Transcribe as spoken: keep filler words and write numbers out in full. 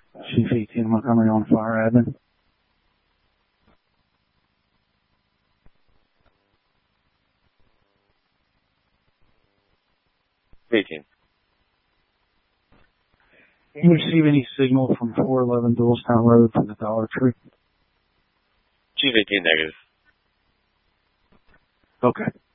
Chief eighteen Montgomery on fire, admin. eighteen. Can you receive any signal from four eleven Doylestown Road from the Dollar Tree? Chief eighteen, negative. Okay.